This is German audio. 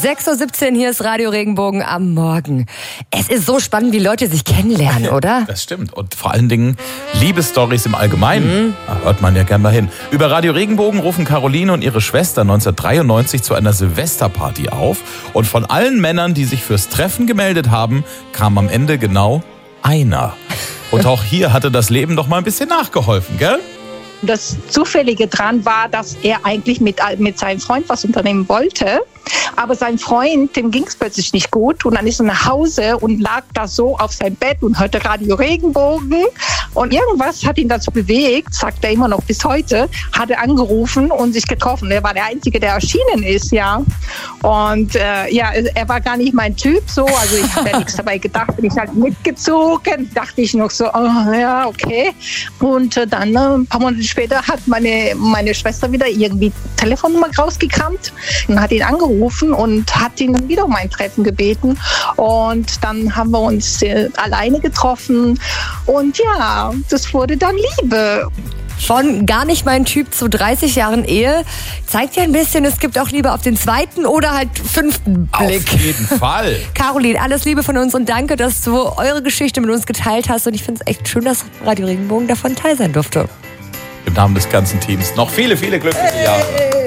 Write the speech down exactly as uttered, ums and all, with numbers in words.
sechs Uhr siebzehn, hier ist Radio Regenbogen am Morgen. Es ist so spannend, wie Leute sich kennenlernen, oder? Das stimmt. Und vor allen Dingen Liebesstories im Allgemeinen. Mhm. Da hört man ja gern mal hin. Über Radio Regenbogen rufen Caroline und ihre Schwester neunzehnhundertdreiundneunzig zu einer Silvesterparty auf. Und von allen Männern, die sich fürs Treffen gemeldet haben, kam am Ende genau einer. Und auch hier hatte das Leben doch mal ein bisschen nachgeholfen, gell? Das Zufällige dran war, dass er eigentlich mit, mit seinem Freund was unternehmen wollte. Aber sein Freund, dem ging es plötzlich nicht gut. Und dann ist er nach Hause und lag da so auf seinem Bett und hörte Radio Regenbogen. Und irgendwas hat ihn dazu bewegt, sagt er immer noch bis heute, hat er angerufen und sich getroffen. Er war der Einzige, der erschienen ist, ja. Und äh, ja, er war gar nicht mein Typ so. Also ich habe ja nichts dabei gedacht, bin ich halt mitgezogen. Dachte ich noch so, oh, ja, okay. Und äh, dann äh, ein paar Monate später hat meine, meine Schwester wieder irgendwie Telefonnummer rausgekramt und hat ihn angerufen und hat ihn dann wieder um ein Treffen gebeten. Und dann haben wir uns äh, alleine getroffen. Und ja, das wurde dann Liebe. Von gar nicht mein Typ zu dreißig Jahren Ehe zeigt ja ein bisschen, es gibt auch Liebe auf den zweiten oder halt fünften Blick. Auf jeden Fall. Caroline, alles Liebe von uns und danke, dass du eure Geschichte mit uns geteilt hast. Und ich finde es echt schön, dass Radio Regenbogen davon teil sein durfte. Im Namen des ganzen Teams noch viele, viele glückliche Jahre.